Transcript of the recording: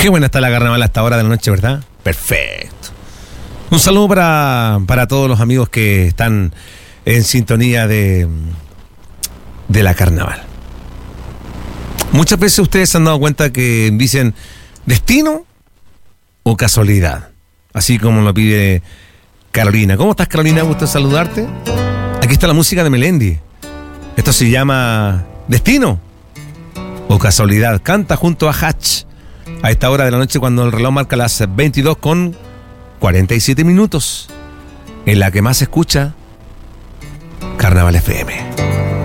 Qué buena está la carnaval a esta hora de la noche, ¿verdad? Perfecto. Un saludo para todos los amigos que están en sintonía de la carnaval. Muchas veces ustedes se han dado cuenta que dicen destino o casualidad, así como lo pide Carolina. ¿Cómo estás, Carolina? Gusto saludarte. Aquí está la música de Melendi. Esto se llama Destino o Casualidad. Canta junto a Hatch a esta hora de la noche cuando el reloj marca las 22:47, en la que más se escucha Carnaval FM.